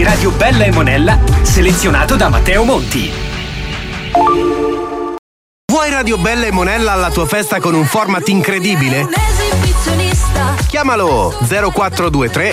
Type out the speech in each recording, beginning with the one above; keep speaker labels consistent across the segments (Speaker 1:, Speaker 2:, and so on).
Speaker 1: Radio Bella e Monella, selezionato da Matteo Monti.
Speaker 2: Vuoi Radio Bella e Monella alla tua festa con un format incredibile? Chiamalo 0423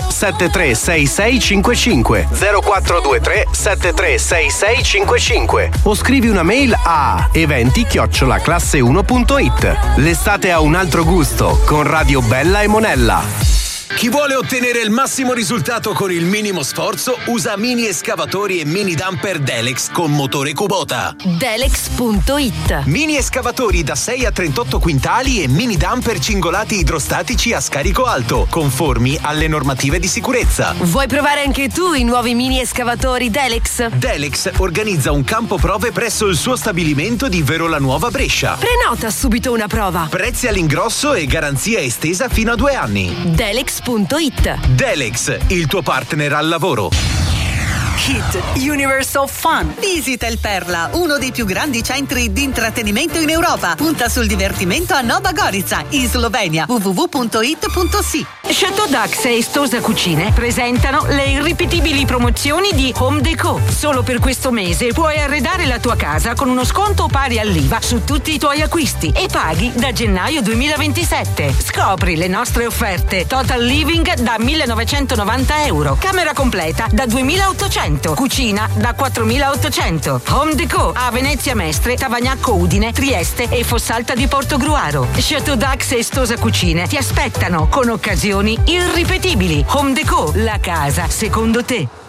Speaker 2: 736655 0423 736655 o scrivi una mail a eventi@classe1.it. L'estate ha un altro gusto con Radio Bella e Monella.
Speaker 3: Chi vuole ottenere il massimo risultato con il minimo sforzo usa mini escavatori e mini dumper Delex con motore Kubota.
Speaker 4: Delex.it.
Speaker 3: Mini escavatori da 6 a 38 quintali e mini dumper cingolati idrostatici a scarico alto, conformi alle normative di sicurezza.
Speaker 4: Vuoi provare anche tu i nuovi mini escavatori Delex?
Speaker 3: Delex organizza un campo prove presso il suo stabilimento di Verola Nuova Brescia.
Speaker 4: Prenota subito una prova.
Speaker 3: Prezzi all'ingrosso e garanzia estesa fino a 2 anni.
Speaker 4: Delex.it.
Speaker 3: Delex, il tuo partner al lavoro.
Speaker 5: Hit Universe of Fun. Visita il Perla, uno dei più grandi centri di intrattenimento in Europa. Punta sul divertimento a Nova Gorica, in Slovenia. www.it.si.
Speaker 6: Chateau Dax e Stosa Cucine presentano le irripetibili promozioni di Home Déco. Solo per questo mese puoi arredare la tua casa con uno sconto pari all'IVA su tutti i tuoi acquisti e paghi da gennaio 2027. Scopri le nostre offerte. Total Living da 1.990 euro. Camera completa da 2.800. Cucina da 4.800. Home Déco a Venezia Mestre, Tavagnacco Udine, Trieste e Fossalta di Portogruaro. Chateau Dax e Stosa Cucine ti aspettano con occasioni irripetibili. Home Déco, la casa secondo te.